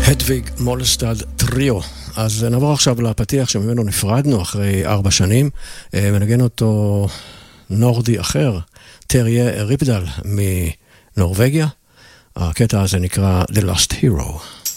הדוויג מולסטד טריו. אז נעבור עכשיו לפתיח שממנו נפרדנו אחרי 4 שנים, מנגן אותו נורדי אחר, טריה ריפדל מנורווגיה. הקטע הזה נקרא The Last Hero.